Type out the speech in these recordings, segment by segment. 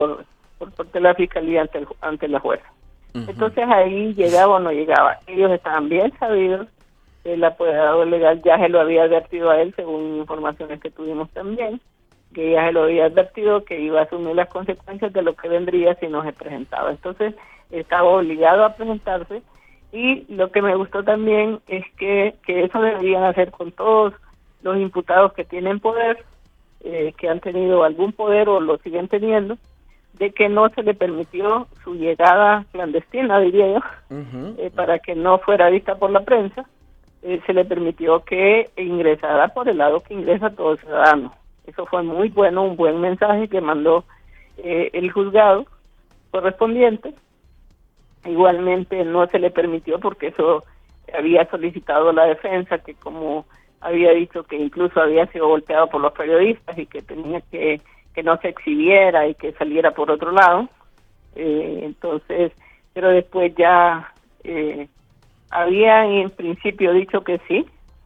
por parte de la fiscalía ante la jueza. Ujú. Entonces ahí llegaba o no llegaba. Ellos estaban bien sabidos, el apoderado legal ya se lo había advertido a él, según informaciones que tuvimos también, que ya se lo había advertido que iba a asumir las consecuencias de lo que vendría si no se presentaba. Entonces estaba obligado a presentarse, y lo que me gustó también es que eso deberían hacer con todos los imputados que tienen poder, que han tenido algún poder o lo siguen teniendo, de que no se le permitió su llegada clandestina, diría yo, Ujú. para que no fuera vista por la prensa. Se le permitió que ingresara por el lado que ingresa todo ciudadano. Eso fue muy bueno, un buen mensaje que mandó el juzgado correspondiente. Igualmente no se le permitió, porque eso había solicitado la defensa, que como había dicho que incluso había sido golpeado por los periodistas y que tenía que no se exhibiera y que saliera por otro lado. Entonces, pero después ya había en principio dicho que sí.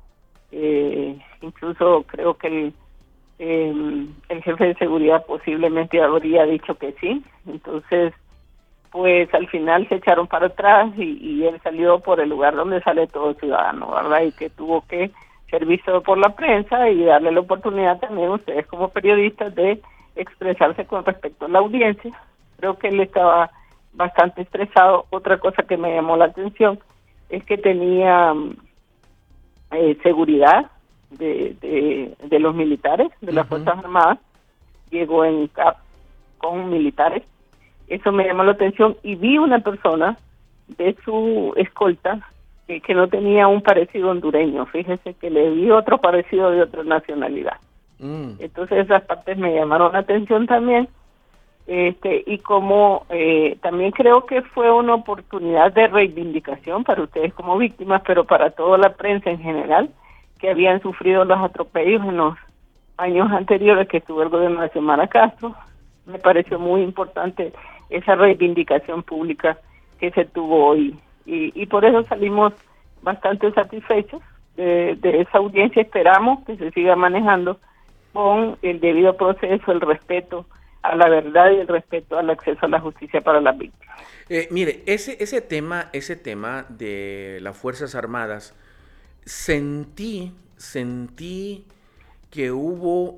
Incluso creo que el jefe de seguridad posiblemente habría dicho que sí. Entonces, pues al final se echaron para atrás y él salió por el lugar donde sale todo ciudadano, ¿verdad? Y que tuvo que ser visto por la prensa y darle la oportunidad también a ustedes como periodistas de expresarse con respecto a la audiencia. Creo que él estaba bastante estresado. Otra cosa que me llamó la atención es que tenía seguridad de los militares, de las Fuerzas Armadas. Llegó en CAP con militares. Eso me llamó la atención, y vi una persona de su escolta que no tenía un parecido hondureño. Fíjese que le vi otro parecido de otra nacionalidad. Entonces esas partes me llamaron la atención también. Y como también creo que fue una oportunidad de reivindicación para ustedes como víctimas, pero para toda la prensa en general, que habían sufrido los atropellos en los años anteriores que estuvo el gobierno de Xiomara Castro. Me pareció muy importante esa reivindicación pública que se tuvo hoy, y por eso salimos bastante satisfechos de esa audiencia. Esperamos que se siga manejando con el debido proceso, el respeto a la verdad y el respeto al acceso a la justicia para las víctimas. Mire, ese tema de las Fuerzas Armadas, sentí que hubo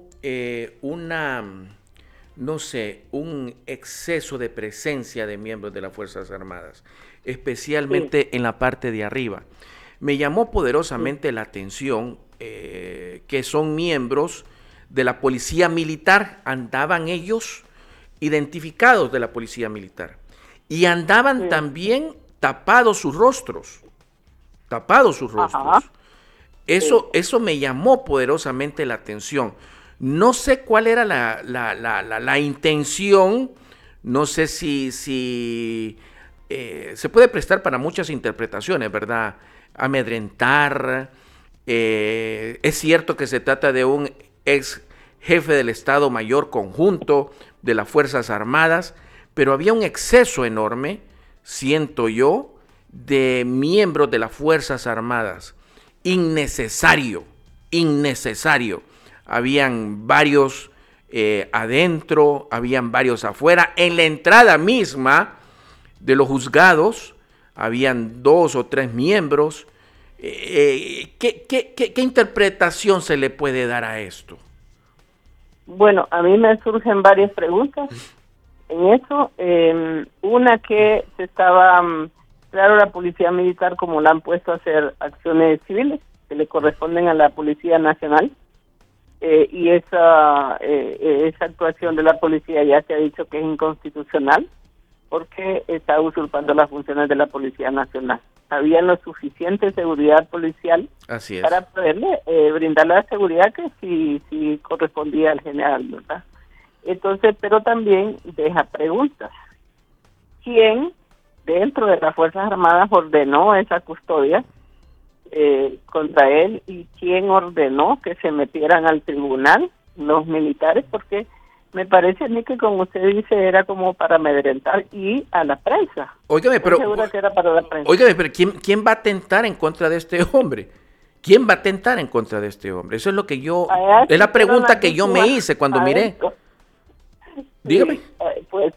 un exceso de presencia de miembros de las Fuerzas Armadas, especialmente en la parte de arriba. Me llamó poderosamente la atención que son miembros de la policía militar, andaban ellos identificados de la policía militar, y andaban también tapados sus rostros. Eso me llamó poderosamente la atención. No sé cuál era la intención, no sé si se puede prestar para muchas interpretaciones, ¿verdad? Amedrentar, es cierto que se trata de un ex jefe del Estado Mayor Conjunto de las Fuerzas Armadas, pero había un exceso enorme, siento yo, de miembros de las Fuerzas Armadas. Innecesario. Habían varios adentro, habían varios afuera. En la entrada misma de los juzgados habían 2 o 3 miembros. ¿Qué interpretación se le puede dar a esto? Bueno, a mí me surgen varias preguntas en eso. Una, que se estaba, claro, la policía militar, como la han puesto a hacer acciones civiles que le corresponden a la Policía Nacional, y esa actuación de la policía ya se ha dicho que es inconstitucional, porque está usurpando las funciones de la Policía Nacional. Había la suficiente seguridad policial para poderle brindar la seguridad que sí correspondía al general, ¿verdad? Entonces, pero también deja preguntas. ¿Quién dentro de las Fuerzas Armadas ordenó esa custodia contra él, y quién ordenó que se metieran al tribunal los militares? Porque me parece a mí que, como usted dice, era como para amedrentar y a la prensa. Óigame, pero que era para la prensa. Óigame, pero ¿quién va a atentar en contra de este hombre? ¿Quién va a atentar en contra de este hombre? Eso es lo que es la pregunta que yo me hice cuando miré. Dígame. Pues